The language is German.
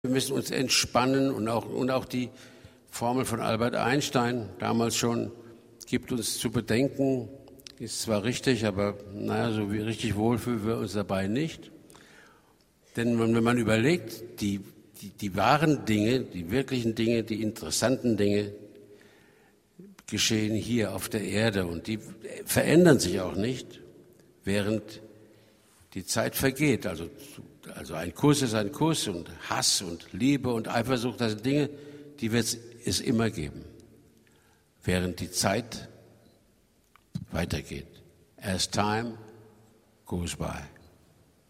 Wir müssen uns entspannen und auch die Formel von Albert Einstein, damals schon, gibt uns zu bedenken, ist zwar richtig, aber so wie richtig wohlfühlen wir uns dabei nicht. Denn wenn man überlegt, die wahren Dinge, die wirklichen Dinge, die interessanten Dinge geschehen hier auf der Erde und die verändern sich auch nicht, während die Zeit vergeht. Also ein Kuss ist ein Kuss und Hass und Liebe und Eifersucht, das sind Dinge, die wird es immer geben, während die Zeit weitergeht. As time goes by.